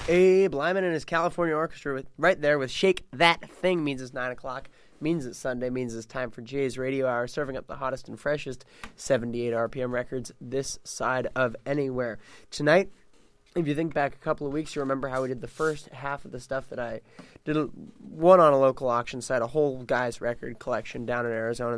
Abe Lyman and his California Orchestra right there with Shake That Thing. Means it's 9 o'clock. Means it's Sunday. Means it's time for Jay's Radio Hour, serving up the hottest and freshest 78 RPM records this side of anywhere. Tonight, if you think back a couple of weeks, you remember how we did the first half of the stuff that I did one on a local auction site, a whole guy's record collection down in Arizona.